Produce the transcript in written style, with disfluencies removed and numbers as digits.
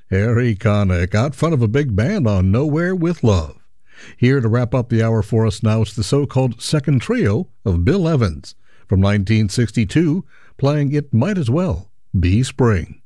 Harry Connick out front of a big band on Nowhere with Love. Here to wrap up the hour for us now, it's the so-called second trio of Bill Evans from 1962 playing It Might As Well Be Spring.